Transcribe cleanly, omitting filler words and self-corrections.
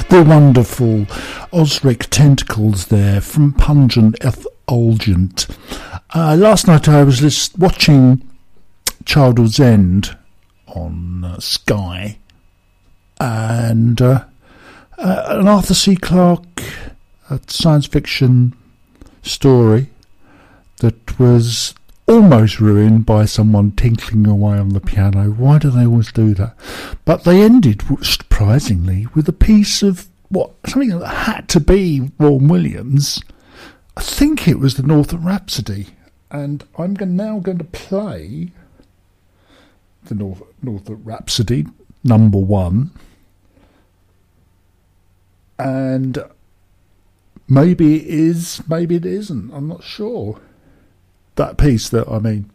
The wonderful Osric Tentacles there from Pungent Effulgent. Last night I was watching Childhood's End on Sky, and an Arthur C. Clarke science fiction story that was almost ruined by someone tinkling away on the piano. Why do they always do that? But they ended, surprisingly, with a piece of something that had to be Vaughan Williams. I think it was the Northern Rhapsody, and I'm now going to play the Northern Rhapsody number 1, and maybe it is, maybe it isn't. I'm not sure. That piece that I mean.